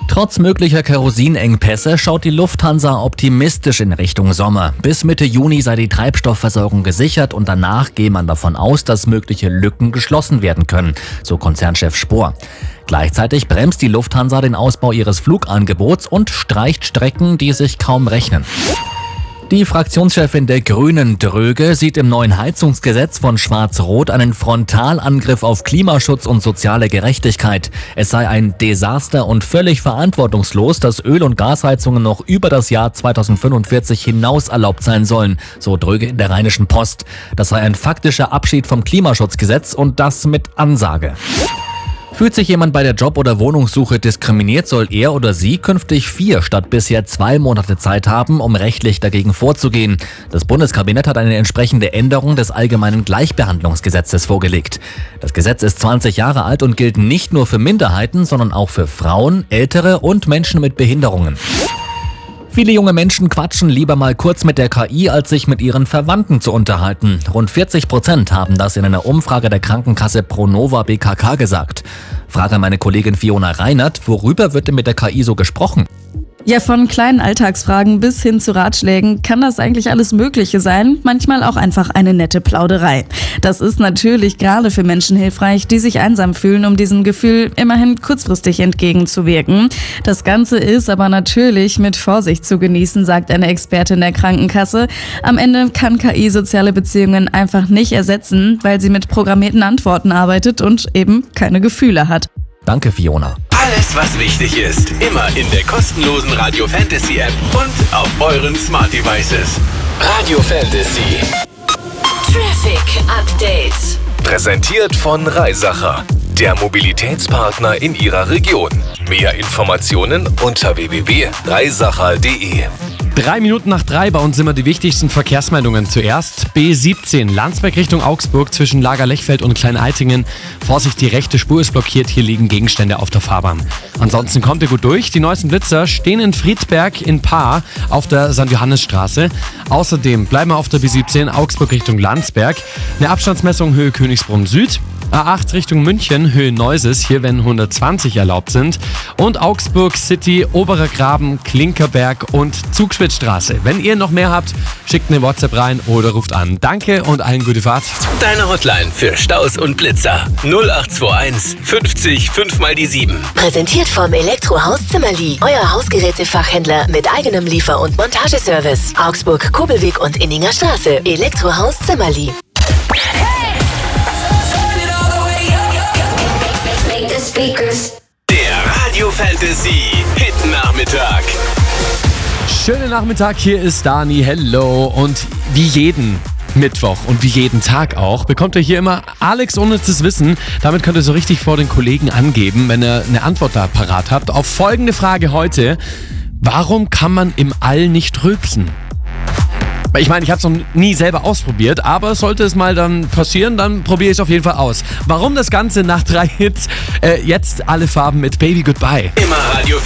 Trotz möglicher Kerosinengpässe schaut die Lufthansa optimistisch in Richtung Sommer. Bis Mitte Juni sei die Treibstoffversorgung gesichert und danach gehe man davon aus, dass mögliche Lücken geschlossen werden können, so Konzernchef Spohr. Gleichzeitig bremst die Lufthansa den Ausbau ihres Flugangebots und streicht Strecken, die sich kaum rechnen. Die Fraktionschefin der Grünen, Dröge, sieht im neuen Heizungsgesetz von Schwarz-Rot einen Frontalangriff auf Klimaschutz und soziale Gerechtigkeit. Es sei ein Desaster und völlig verantwortungslos, dass Öl- und Gasheizungen noch über das Jahr 2045 hinaus erlaubt sein sollen, so Dröge in der Rheinischen Post. Das sei ein faktischer Abschied vom Klimaschutzgesetz und das mit Ansage. Fühlt sich jemand bei der Job- oder Wohnungssuche diskriminiert, soll er oder sie künftig 4 statt bisher 2 Monate Zeit haben, um rechtlich dagegen vorzugehen. Das Bundeskabinett hat eine entsprechende Änderung des Allgemeinen Gleichbehandlungsgesetzes vorgelegt. Das Gesetz ist 20 Jahre alt und gilt nicht nur für Minderheiten, sondern auch für Frauen, Ältere und Menschen mit Behinderungen. Viele junge Menschen quatschen lieber mal kurz mit der KI, als sich mit ihren Verwandten zu unterhalten. Rund 40% haben das in einer Umfrage der Krankenkasse Pronova BKK gesagt. Frage meine Kollegin Fiona Reinert, worüber wird denn mit der KI so gesprochen? Ja, von kleinen Alltagsfragen bis hin zu Ratschlägen kann das eigentlich alles Mögliche sein, manchmal auch einfach eine nette Plauderei. Das ist natürlich gerade für Menschen hilfreich, die sich einsam fühlen, um diesem Gefühl immerhin kurzfristig entgegenzuwirken. Das Ganze ist aber natürlich mit Vorsicht zu genießen, sagt eine Expertin der Krankenkasse. Am Ende kann KI soziale Beziehungen einfach nicht ersetzen, weil sie mit programmierten Antworten arbeitet und eben keine Gefühle hat. Danke, Fiona. Alles, was wichtig ist, immer in der kostenlosen Radio Fantasy App und auf euren Smart Devices. Radio Fantasy. Traffic Update. Präsentiert von Reisacher, der Mobilitätspartner in Ihrer Region. Mehr Informationen unter www.reisacher.de. 3 Minuten nach 3 bei uns sind wir die wichtigsten Verkehrsmeldungen zuerst. B17 Landsberg Richtung Augsburg zwischen Lager-Lechfeld und Klein-Eitingen. Vorsicht, die rechte Spur ist blockiert, hier liegen Gegenstände auf der Fahrbahn. Ansonsten kommt ihr gut durch. Die neuesten Blitzer stehen in Friedberg in Paar auf der St. Johannisstraße. Außerdem bleiben wir auf der B17 Augsburg Richtung Landsberg. Eine Abstandsmessung Höhe Königsbrunn Süd. A8 Richtung München, Höhe Neuses, hier wenn 120 erlaubt sind. Und Augsburg City, Oberer Graben, Klinkerberg und Zugspitzstraße. Wenn ihr noch mehr habt, schickt eine WhatsApp rein oder ruft an. Danke und allen gute Fahrt. Deine Hotline für Staus und Blitzer 0821 50 5 mal die 7. Präsentiert vom Elektrohaus Zimmerli. Euer Hausgerätefachhändler mit eigenem Liefer- und Montageservice. Augsburg, Kobelweg und Inninger Straße. Elektrohaus Zimmerli. Der Radio Fantasy Hit Nachmittag. Schönen Nachmittag, hier ist Dani, hello. Und wie jeden Mittwoch und wie jeden Tag auch, bekommt ihr hier immer Alex unnützes Wissen. Damit könnt ihr so richtig vor den Kollegen angeben, wenn ihr eine Antwort da parat habt. Auf folgende Frage heute: Warum kann man im All nicht rülpsen? Ich meine, ich habe es noch nie selber ausprobiert, aber sollte es mal dann passieren, dann probiere ich es auf jeden Fall aus. Warum das Ganze nach 3 Hits? Jetzt alle Farben mit Baby Goodbye. Immer Radio